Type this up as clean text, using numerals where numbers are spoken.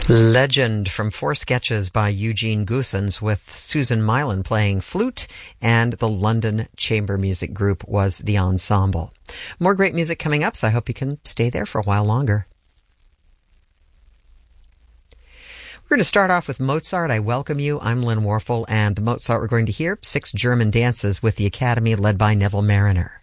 Legend from 4 sketches by Eugene Goosens with Susan Mylan playing flute, and the London Chamber Music Group was the ensemble. More great music coming up, so I hope you can stay there for a while longer. We're going to start off with Mozart. I welcome you. I'm Lynn Warfel, and the Mozart we're going to hear, 6 German dances with the Academy led by Neville Marriner.